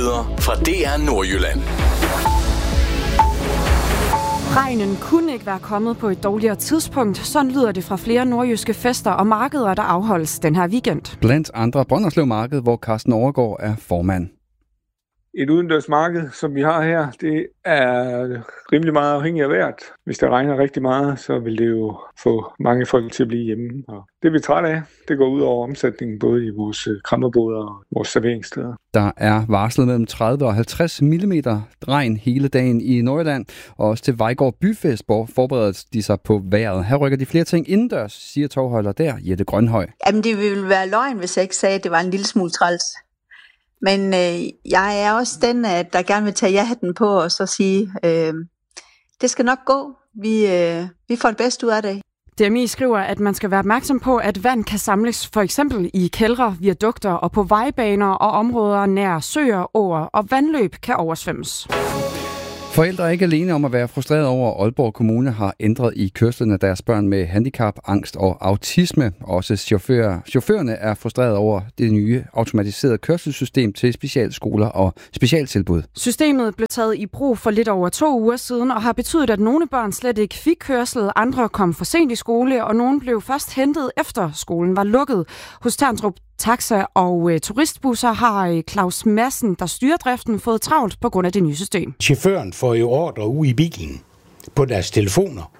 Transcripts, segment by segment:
Nyheder fra DR Nordjylland. Regnen kunne ikke være kommet på et dårligere tidspunkt. Sådan lyder det fra flere nordjyske fester og markeder, der afholdes den her weekend. Blandt andre Brønderslev Marked, hvor Carsten Overgaard er formand. Et udendørsmarked, som vi har her, det er rimelig meget afhængigt af vejret. Hvis det regner rigtig meget, så vil det jo få mange folk til at blive hjemme. Og det er vi trætte af. Det går ud over omsætningen både i vores krammerboder og vores serveringssteder. Der er varslet mellem 30 og 50 mm regn hele dagen i Nordjylland. Og også til Vejgaard Byfest forbereder de sig på vejret. Her rykker de flere ting indendørs, siger tovholder der, Jette Grønhøj. Jamen det ville være løgn, hvis jeg ikke sagde, at det var en lille smule træls. Men jeg er også den, der gerne vil tage ja-hatten på og så sige, det skal nok gå. Vi får det bedste ud af det. DMI skriver, at man skal være opmærksom på, at vand kan samles for eksempel i kældre, viadukter og på vejbaner og områder nær søer, åer og vandløb kan oversvømmes. Forældre er ikke alene om at være frustreret over, at Aalborg Kommune har ændret i kørslen af deres børn med handicap, angst og autisme. Også chaufførerne er frustreret over det nye automatiserede kørselssystem til specialskoler og specialtilbud. Systemet blev taget i brug for lidt over 2 uger siden og har betydet, at nogle børn slet ikke fik kørsel, andre kom for sent i skole, og nogle blev først hentet efter skolen var lukket. Hos Terndrup Taxa og turistbusser har Claus Madsen, der styrer driften, fået travlt på grund af det nye system. Chaufføren får jo ordre ude i bilen på deres telefoner,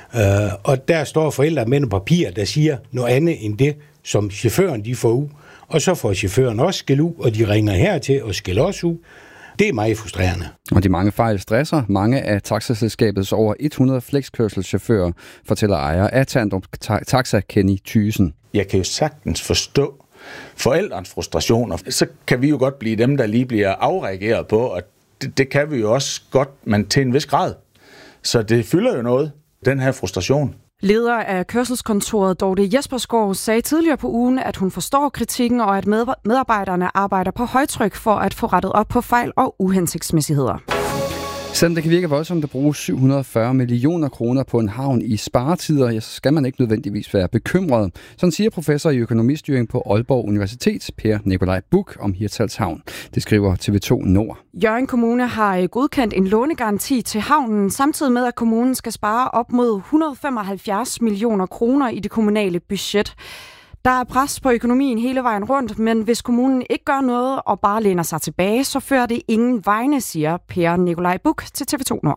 og der står forældre med nogle papirer, der siger noget andet end det, som chaufføren de får ud. Og så får chaufføren også skæld ud, og de ringer hertil og skælder også ud. Det er meget frustrerende. Og de mange fejl stresser mange af taxaselskabets over 100 flexkørselschauffører, fortæller ejer af Terndrup Taxa, Kenny Thyssen. Jeg kan jo sagtens forstå forældrens frustrationer. Så kan vi jo godt blive dem, der lige bliver afreageret på, og det kan vi jo også godt, men til en vis grad. Så det fylder jo noget, den her frustration. Leder af kørselskontoret Dorte Jespersgaard sagde tidligere på ugen, at hun forstår kritikken og at medarbejderne arbejder på højtryk for at få rettet op på fejl og uhensigtsmæssigheder. Selvom det kan virke voldsomt at bruge 740 millioner kroner på en havn i sparetider, så skal man ikke nødvendigvis være bekymret. Sådan siger professor i økonomistyring på Aalborg Universitet, Per Nikolaj Buch, om Hirtshals Havn. Det skriver TV2 Nord. Hjørring Kommune har godkendt en lånegaranti til havnen, samtidig med at kommunen skal spare op mod 175 millioner kroner i det kommunale budget. Der er pres på økonomien hele vejen rundt, men hvis kommunen ikke gør noget og bare læner sig tilbage, så fører det ingen vegne, siger Per Nikolaj Buch til TV2 Nord.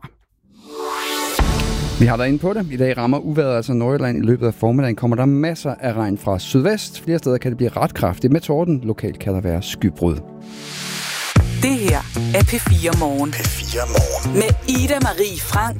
Vi har været inde på det. I dag rammer uvejret altså Nordjylland. I løbet af formiddagen kommer der masser af regn fra sydvest. Flere steder kan det blive ret kraftigt med torden. Lokalt kan der være skybrud. Det her er P4 Morgen. P4 Morgen. Med Ida Marie Frank